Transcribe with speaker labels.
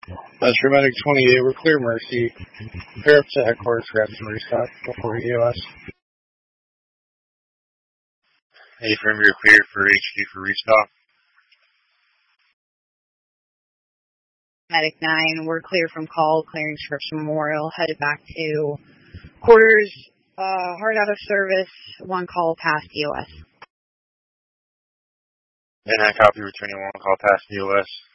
Speaker 1: That's Medic 28. We're clear, Mercy. Pair up to headquarters, grab some restock before EOS.
Speaker 2: A-frame, you're clear for HQ for restock.
Speaker 3: Medic 9, we're clear from call, clearing Scripps Memorial, headed back to quarters, hard out of service, one call past EOS.
Speaker 2: And I copy, returning one call past EOS.